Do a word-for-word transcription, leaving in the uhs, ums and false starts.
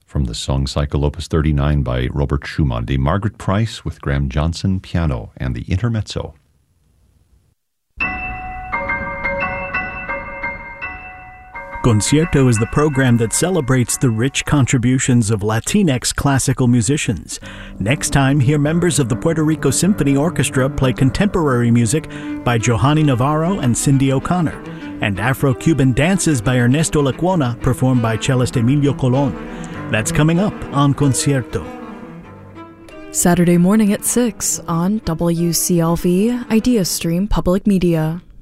From the song cycle Opus thirty-nine by Robert Schumann, the Margaret Price with Graham Johnson piano and the intermezzo. Concierto is the program that celebrates the rich contributions of Latinx classical musicians. Next time, hear members of the Puerto Rico Symphony Orchestra play contemporary music by Johanny Navarro and Cindy O'Connor, and Afro-Cuban dances by Ernesto Lecuona performed by cellist Emilio Colon. That's coming up on Concierto. Saturday morning at six on W C L V Idea Stream Public Media.